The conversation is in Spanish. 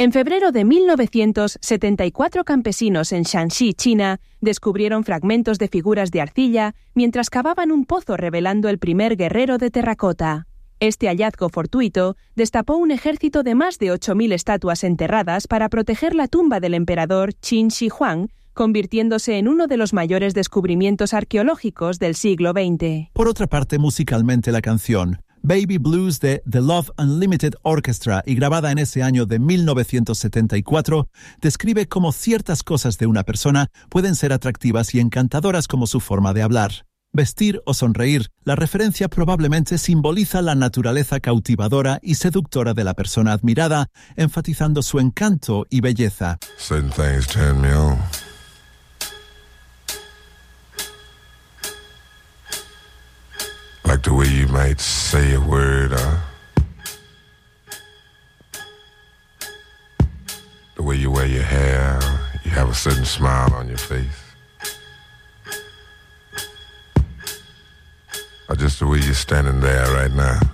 En febrero de 1974, campesinos en Shanxi, China, descubrieron fragmentos de figuras de arcilla mientras cavaban un pozo revelando el primer guerrero de terracota. Este hallazgo fortuito destapó un ejército de más de 8.000 estatuas enterradas para proteger la tumba del emperador Qin Shi Huang, convirtiéndose en uno de los mayores descubrimientos arqueológicos del siglo XX. Por otra parte, musicalmente la canción Baby Blues de The Love Unlimited Orchestra, y grabada en ese año de 1974, describe cómo ciertas cosas de una persona pueden ser atractivas y encantadoras, como su forma de hablar, vestir o sonreír. La referencia probablemente simboliza la naturaleza cautivadora y seductora de la persona admirada, enfatizando su encanto y belleza. Certain things turn me on. Like the way you might say a word, the way you wear your hair, you have a certain smile on your face, or just the way you're standing there right now.